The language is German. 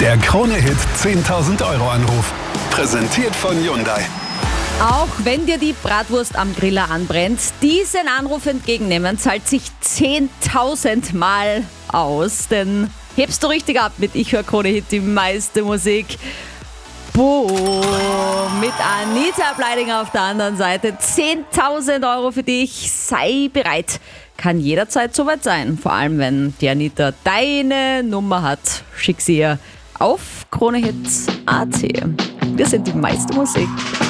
Der Krone-Hit 10.000 € Anruf. Präsentiert von Hyundai. Auch wenn dir die Bratwurst am Griller anbrennt, diesen Anruf entgegennehmen zahlt sich 10.000 Mal aus. Denn hebst du richtig ab mit Ich höre Krone-Hit, die meiste Musik. Boom, mit Anita Bleidinger auf der anderen Seite. 10.000 € für dich, sei bereit. Kann jederzeit soweit sein. Vor allem, wenn die Anita deine Nummer hat. Schick sie ihr auf kronehit.at. Wir sind die meiste Musik.